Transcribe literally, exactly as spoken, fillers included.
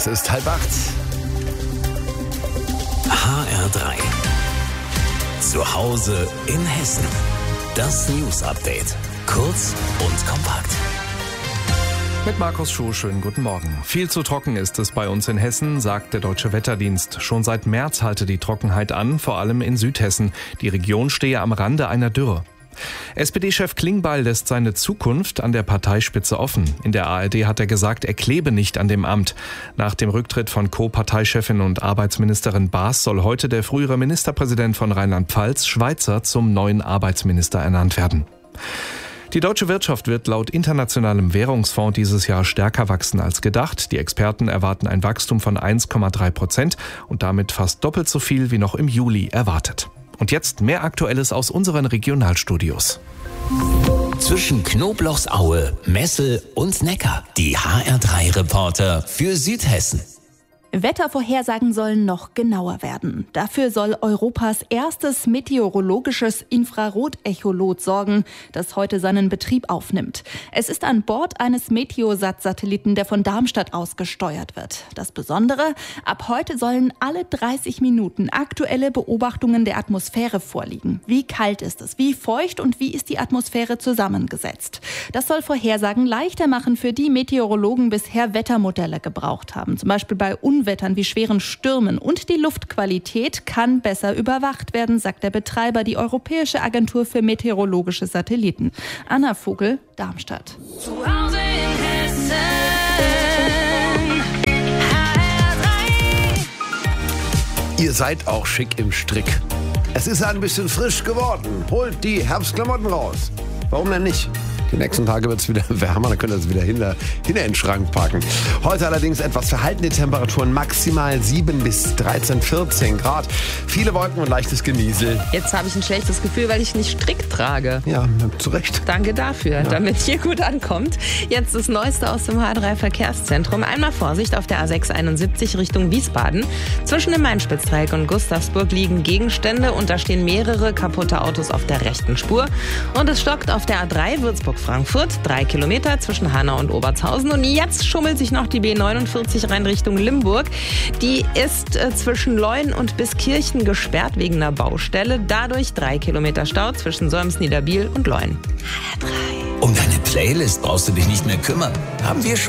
Es ist halb acht. H R drei. Zu Hause in Hessen. Das News Update. Kurz und kompakt. Mit Markus Schuh, schönen guten Morgen. Viel zu trocken ist es bei uns in Hessen, sagt der Deutsche Wetterdienst. Schon seit März halte die Trockenheit an, vor allem in Südhessen. Die Region stehe am Rande einer Dürre. S P D-Chef Klingbeil lässt seine Zukunft an der Parteispitze offen. In der A R D hat er gesagt, er klebe nicht an dem Amt. Nach dem Rücktritt von Co-Parteichefin und Arbeitsministerin Baas soll heute der frühere Ministerpräsident von Rheinland-Pfalz, Schweizer, zum neuen Arbeitsminister ernannt werden. Die deutsche Wirtschaft wird laut Internationalem Währungsfonds dieses Jahr stärker wachsen als gedacht. Die Experten erwarten ein Wachstum von eins Komma drei Prozent und damit fast doppelt so viel wie noch im Juli erwartet. Und jetzt mehr Aktuelles aus unseren Regionalstudios. Zwischen Knoblauchsaue, Messel und Neckar. Die H R drei Reporter für Südhessen. Wettervorhersagen sollen noch genauer werden. Dafür soll Europas erstes meteorologisches Infrarotecholot sorgen, das heute seinen Betrieb aufnimmt. Es ist an Bord eines Meteosat-Satelliten, der von Darmstadt aus gesteuert wird. Das Besondere: Ab heute sollen alle dreißig Minuten aktuelle Beobachtungen der Atmosphäre vorliegen. Wie kalt ist es? Wie feucht und wie ist die Atmosphäre zusammengesetzt? Das soll Vorhersagen leichter machen, für die Meteorologen bisher Wettermodelle gebraucht haben. Zum Beispiel bei Unwettern wie schweren Stürmen, und die Luftqualität kann besser überwacht werden, sagt der Betreiber, die Europäische Agentur für meteorologische Satelliten. Anna Vogel, Darmstadt. Zu Hause in Hessen. H R drei. Ihr seid auch schick im Strick. Es ist ein bisschen frisch geworden. Holt die Herbstklamotten raus. Warum denn nicht? Die nächsten Tage wird es wieder wärmer, dann könnt ihr es wieder hinter, hinter in den Schrank packen. Heute allerdings etwas verhaltene Temperaturen, maximal sieben bis dreizehn, vierzehn Grad. Viele Wolken und leichtes Geniesel. Jetzt habe ich ein schlechtes Gefühl, weil ich nicht Strick trage. Ja, zu Recht. Danke dafür, ja. Damit hier gut ankommt. Jetzt das Neueste aus dem H R drei Verkehrszentrum. Einmal Vorsicht auf der A sechs einundsiebzig Richtung Wiesbaden. Zwischen dem Main-Spitz-Dreieck und Gustavsburg liegen Gegenstände und da stehen mehrere kaputte Autos auf der rechten Spur. Und es stockt auf der A drei Würzburg-Frankfurt, drei Kilometer zwischen Hanau und Obertshausen. Und jetzt schummelt sich noch die B neunundvierzig rein Richtung Limburg. Die ist äh, zwischen Leun und Biskirchen gesperrt wegen einer Baustelle. Dadurch drei Kilometer Stau zwischen Solms, Niederbiel und Leun. Um deine Playlist brauchst du dich nicht mehr kümmern. Haben wir schon.